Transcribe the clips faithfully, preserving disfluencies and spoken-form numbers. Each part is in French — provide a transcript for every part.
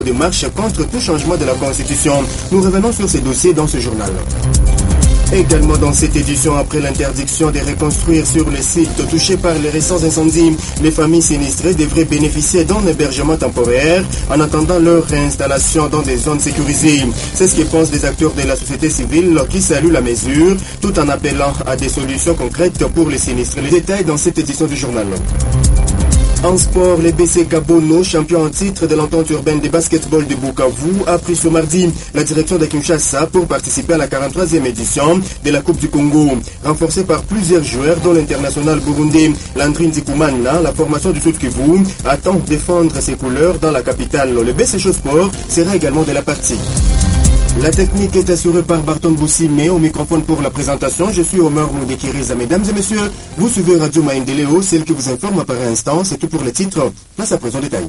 de marche contre tout changement de la Constitution. Nous revenons sur ces dossiers dans ce journal. Également dans cette édition, après l'interdiction de reconstruire sur les sites touchés par les récents incendies, les familles sinistrées devraient bénéficier d'un hébergement temporaire en attendant leur réinstallation dans des zones sécurisées. C'est ce que pensent des acteurs de la société civile qui saluent la mesure tout en appelant à des solutions concrètes pour les sinistrés. Les détails dans cette édition du journal. En sport, les B C Kabono, champion en titre de l'entente urbaine de basketball de Bukavu, a pris ce mardi la direction de Kinshasa pour participer à la quarante-troisième édition de la Coupe du Congo. Renforcée par plusieurs joueurs, dont l'international burundais Landry Nzikumana, la formation du Sud Kivu attend défendre ses couleurs dans la capitale. Le B C Sport sera également de la partie. La technique est assurée par Barton Boussime au microphone pour la présentation. Je suis Omer Moudekiriza. Mesdames et messieurs, vous suivez Radio Maendeleo, celle qui vous informe par instant. C'est tout pour les titres. Place à présent détail.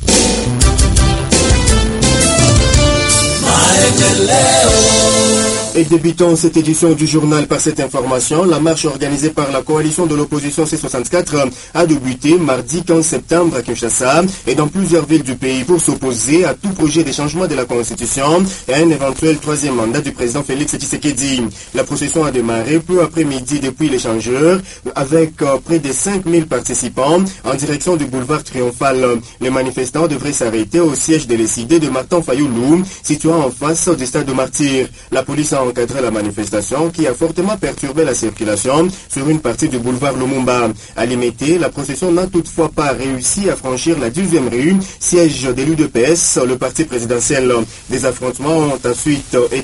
Et débutons cette édition du journal par cette information. La marche organisée par la coalition de l'opposition C soixante-quatre a débuté mardi quinze septembre à Kinshasa et dans plusieurs villes du pays pour s'opposer à tout projet de changement de la Constitution et à un éventuel troisième mandat du président Félix Tshisekedi. La procession a démarré peu après-midi depuis l'échangeur avec près de cinq mille participants en direction du boulevard Triomphal. Les manifestants devraient s'arrêter au siège de l'E C I D de Martin Fayoulou, situant en face du stade de Martyr. La police a encadré la manifestation qui a fortement perturbé la circulation sur une partie du boulevard Lumumba. À Limité, la procession n'a toutefois pas réussi à franchir la deuxième rue, siège de l'U D P S, le parti présidentiel. Des affrontements ont ensuite été